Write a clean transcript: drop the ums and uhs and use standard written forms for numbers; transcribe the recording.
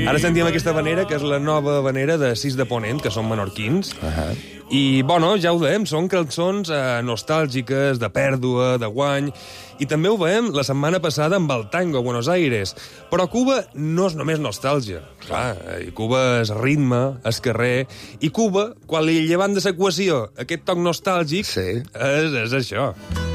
Ara sentíem aquesta vanera, que és la nova vanera de Sis de Ponent, que són menorquins. I, bueno, ja ho dèiem, són cançons nostàlgiques, de pèrdua, de guany, i també ho veiem la setmana passada amb el tango a Buenos Aires. Però Cuba no és només nostàlgia. Clar, Cuba és ritme, és carrer, i Cuba, quan li llevant de l'equació aquest toc nostàlgic, és això.